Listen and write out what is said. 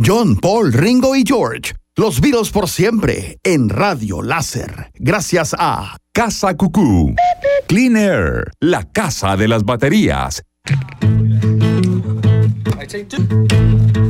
John, Paul, Ringo y George. Los Beatles por siempre en Radio Láser. Gracias a Casa Cucú. Clean Air, la casa de las baterías.